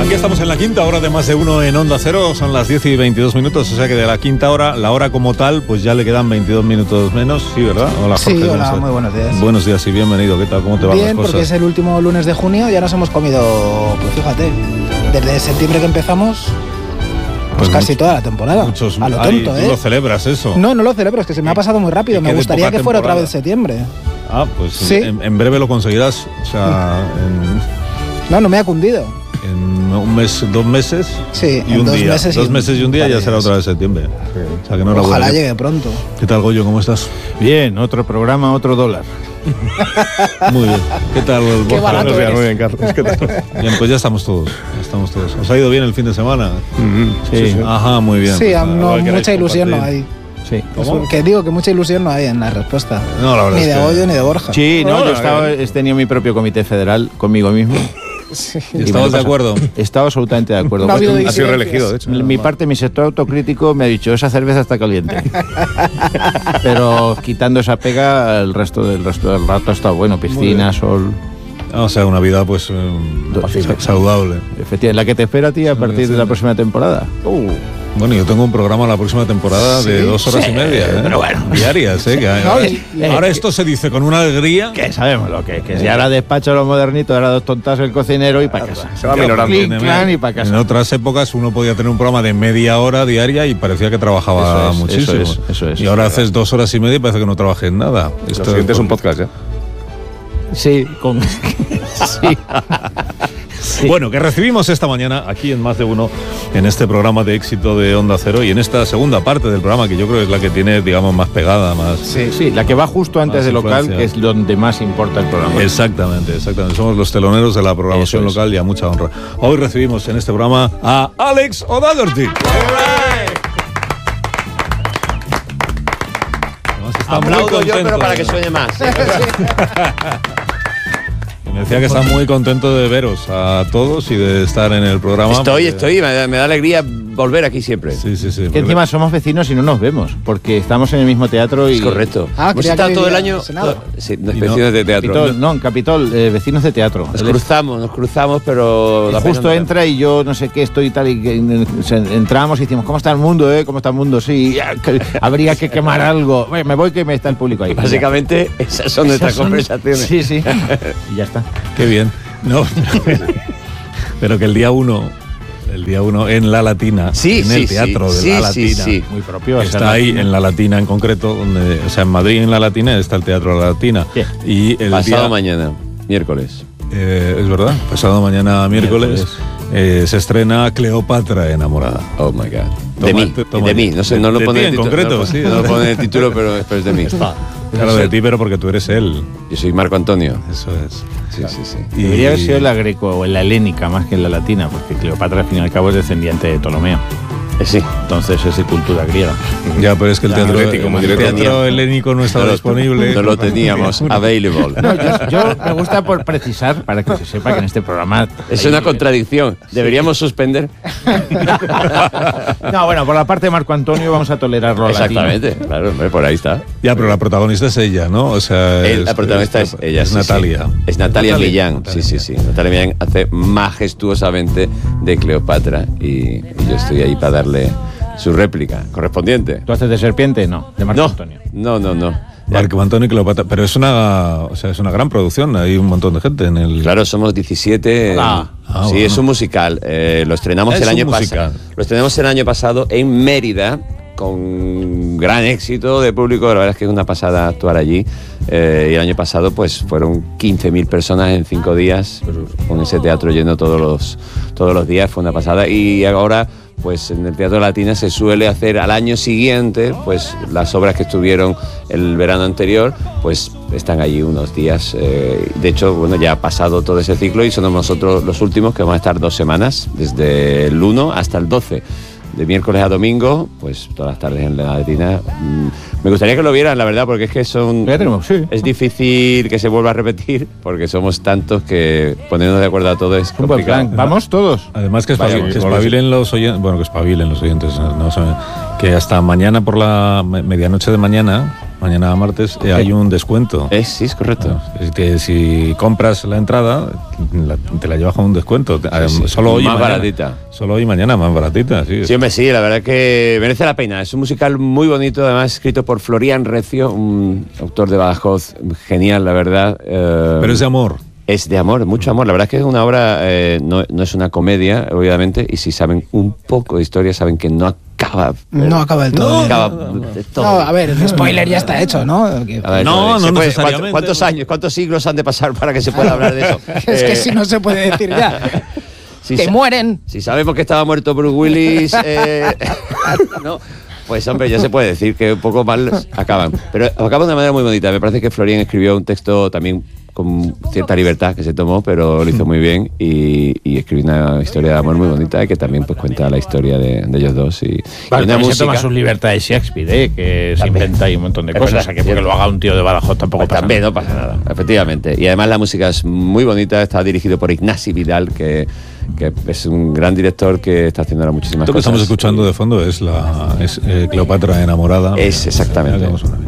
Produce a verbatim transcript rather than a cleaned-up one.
Aquí estamos en la quinta hora de Más de Uno en Onda Cero, son las diez y veintidós minutos, o sea que de la quinta hora, la hora como tal, pues ya le quedan veintidós minutos menos, ¿sí, verdad? Hola, Jorge. Sí, hola, muy buenos días. Buenos días y bienvenido, ¿qué tal? ¿Cómo te van las cosas? Bien, porque es el último lunes de junio, ya nos hemos comido, pues fíjate, desde septiembre que empezamos, pues, pues casi mucho, toda la temporada. Muchos, a lo ay, tonto, ¿tú ¿eh? lo celebras eso? No, no lo celebro, es que se me ha pasado muy rápido, me gustaría que fuera otra vez septiembre. Ah, pues ¿sí? en, en breve lo conseguirás, o sea, en... No, no me ha cundido. En un mes, dos meses sí, y un dos día. Meses dos y un, meses y un día ya será otra vez septiembre. Sí. O sea que no Ojalá llegue pronto. ¿Qué tal, Goyo? ¿Cómo estás? Bien, otro programa, otro dólar. Muy bien. ¿Qué tal, Qué barato eres. Muy bien, Carlos. ¿Qué tal? Bien, pues ya estamos todos. Ya estamos todos. ¿Os ha ido bien el fin de semana? Mm-hmm. Sí. Sí, sí. Ajá, muy bien. Sí, pues, no, mucha ilusión compartir. No hay. Sí. ¿Cómo? Que digo que mucha ilusión no hay en la respuesta. No, la verdad ni es de que... Goyo ni de Borja. Sí, no, no yo estaba, he tenido mi propio comité federal conmigo mismo. Sí. ¿Estabas de acuerdo? Estaba absolutamente de acuerdo. No ha, ha sido reelegido, de hecho. Mi parte, mi sector autocrítico me ha dicho, esa cerveza está caliente. Pero quitando esa pega, el resto del resto del rato está bueno. Piscina, sol... O sea, una vida pues eh, saludable. Efectivamente, la que te espera a ti a partir de la próxima temporada. Uh. Bueno, yo tengo un programa la próxima temporada ¿sí? de dos horas sí, y media, ¿eh? Pero bueno, diarias, ¿eh? Que ahora, no, ahora esto se dice con una alegría. Que sabemos lo que es, que si ahora despacho lo modernito, ahora dos tontas el cocinero y para casa. Se va minorando. Y para casa. En otras épocas uno podía tener un programa de media hora diaria y parecía que trabajaba eso es, muchísimo. Eso es, eso es, y ahora haces dos horas y media y parece que no trabajes nada. Esto siguiente es un podcast, ¿ya? Sí, con... sí. Sí. Bueno, que recibimos esta mañana aquí en Más de Uno, en este programa de éxito de Onda Cero y en esta segunda parte del programa que yo creo que es la que tiene, digamos, más pegada, más... Sí, sí, la que va justo antes del local, que es donde más importa el programa. Exactamente, exactamente. Somos los teloneros de la programación es. local y a mucha honra. Hoy recibimos en este programa a Alex O'Doherty. Aplaudo yo, pero para que suene más. ¿eh? Me decía que está muy contento de veros a todos y de estar en el programa. Estoy, porque... estoy, me da, me da alegría volver aquí siempre. Sí, sí, sí. Que encima somos vecinos y no nos vemos, porque estamos en el mismo teatro y... Es correcto. Ah, hemos estado todo el año... Todo, sí, vecinos no, de teatro. Capitol, no, en Capitol, eh, vecinos de teatro. Nos cruzamos, nos cruzamos, pero... Justo entra y yo no sé qué estoy y tal, y que, entramos y decimos, ¿cómo está el mundo, eh? ¿Cómo está el mundo? Sí, que, habría que quemar algo. Bueno, me voy que me está el público ahí. Básicamente, ya. esas son nuestras son, conversaciones. Sí, sí. Y ya está. Qué bien. No, pero, pero que el día uno, el día uno en La Latina, sí, en sí, el teatro sí, de sí, La Latina, sí, sí. muy propio. Está ahí en La Latina en concreto, donde, o sea, en Madrid en La Latina está el Teatro La Latina. Sí. Y el pasado día, mañana, miércoles. Eh, es verdad, pasado mañana miércoles, miércoles. Eh, se estrena Cleopatra enamorada. Oh my God. Toma, de mí, toma, de mí. No sé, no lo pone en concreto, no, sí. No lo pone en el título, pero es de mí. Claro, de ti, pero porque tú eres él. Yo soy Marco Antonio. Eso es. Sí, sí, sí. Y... Debería haber sido la greco o la helénica más que la latina, porque Cleopatra al fin y al cabo es descendiente de Ptolomeo. Eh, sí. Entonces es de cultura griega. Ya, pero es que el teatro, el, el teatro helénico no estaba no disponible. No lo teníamos available. No, yo, yo me gusta por precisar, para que se sepa que en este programa... Es una contradicción. Deberíamos sí. suspender. No, bueno, por la parte de Marco Antonio vamos a tolerarlo. Exactamente, latino. Claro, hombre, por ahí está. Ya, pero la protagonista es ella, ¿no? O sea, El, la protagonista es, es ella. Es sí, Natalia. Sí. Es Natalia, Natalia Millán. Natalia. Sí, sí, sí. Natalia Millán hace majestuosamente de Cleopatra y, y yo estoy ahí para darle su réplica correspondiente. ¿Tú haces de serpiente? No, de Marco no, Antonio. No, no, no. Marco Antonio y Cleopatra, pero es una, o sea, es una gran producción, hay un montón de gente en el... Claro, somos diecisiete. Ah, ah, sí, bueno. Es un musical. Eh, lo estrenamos es el año pasado. Lo estrenamos el año pasado en Mérida, con gran éxito de público. La verdad es que es una pasada actuar allí. Eh, y el año pasado pues fueron quince mil personas en cinco días, con ese teatro lleno todos los, todos los días, fue una pasada. Y ahora pues en el Teatro Latina se suele hacer al año siguiente, pues las obras que estuvieron el verano anterior, pues están allí unos días. Eh, de hecho, bueno, ya ha pasado todo ese ciclo y somos nosotros los últimos que vamos a estar dos semanas, desde el uno hasta el doce. De miércoles a domingo, pues todas las tardes en La Latina. Me gustaría que lo vieran, la verdad, porque es que son... Ya tenemos, sí. Es difícil que se vuelva a repetir, porque somos tantos que ponernos de acuerdo a todo es un complicado. Plan. Vamos todos. Además que espabilen, que espabilen los oyentes, bueno, que espabilen los oyentes, no, no, que hasta mañana por la medianoche de mañana, mañana martes, eh, hay un descuento. Es, sí, es correcto. Es que si compras la entrada, la- te la llevas con un descuento. Sí, sí. Solo hoy y Más mañana. baratita. Solo hoy y mañana, más baratita, sí. Sí, hombre, sí, la verdad que merece la pena. Es un musical muy bonito, además escrito por Florian Recio, un autor de Badajoz genial, la verdad. Eh, Pero es de amor. Es de amor, mucho amor. La verdad es que es una obra, eh, no, no es una comedia, obviamente, y si saben un poco de historia, saben que no acaba. No acaba del todo No bien. acaba No, no, de todo. No, a ver, el spoiler ya está hecho, ¿no? Que- A ver, No, se no puede- necesariamente. ¿cuántos, cuántos años, cuántos siglos han de pasar para que se pueda hablar de eso? es Eh, que si no se puede decir ya. si que sa- mueren. Si sabemos que estaba muerto Bruce Willis, eh, ¿no? Pues hombre, ya se puede decir que un poco mal acaban. Pero acaban de una manera muy bonita. Me parece que Florian escribió un texto también con cierta libertad que se tomó, pero lo hizo muy bien y, y escribió una historia de amor muy bonita que también pues cuenta la historia de, de ellos dos. Y, Vale, y una también se música. toma sus libertades Shakespeare, ¿eh? Que se También. inventa ahí un montón de Es cosas. verdad, O sea, que porque cierto. lo haga un tío de Badajoz tampoco Pues pasa también nada. no pasa nada, efectivamente. Y además la música es muy bonita, está dirigido por Ignasi Vidal, que, que es un gran director que está haciendo ahora muchísimas Esto que cosas. estamos escuchando de fondo es la es, eh, Cleopatra enamorada. Es exactamente. Mira que vamos a ver.